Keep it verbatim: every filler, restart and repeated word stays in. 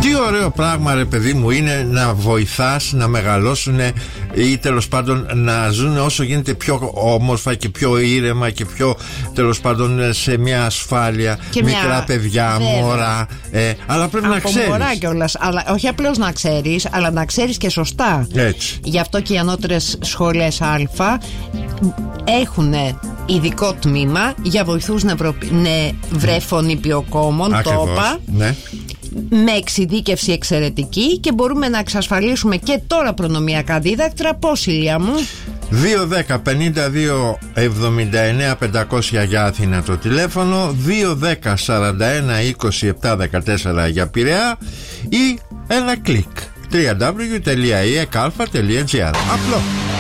Τι ωραίο πράγμα, ρε παιδί μου, είναι να βοηθάς να μεγαλώσουν ή τέλος πάντων να ζουν όσο γίνεται πιο όμορφα και πιο ήρεμα και πιο τέλος πάντων σε μια ασφάλεια. Και μικρά μια... παιδιά, βέβαια. Μωρά. Ε, αλλά πρέπει από να ξέρεις. Μωρά κιόλας, αλλά όχι απλώς να ξέρεις, αλλά να ξέρεις και σωστά. Έτσι. Γι' αυτό και οι ανώτερες σχολές Α έχουν ειδικό τμήμα για βοηθούς νευρο... νευρεφωνιπιοκόμων, το είπα. Ναι. Με εξειδίκευση εξαιρετική, και μπορούμε να εξασφαλίσουμε και τώρα προνομιακά δίδακτρα. Πώς, Ηλία μου? δύο δέκα πενήντα δύο εβδομήντα εννέα πεντακόσια για Αθήνα το τηλέφωνο, δύο δέκα σαράντα ένα είκοσι επτά δεκατέσσερα για Πειραιά, ή ένα κλικ double-u double-u double-u τελεία ι εκ α τελεία τζι άρ. Απλό.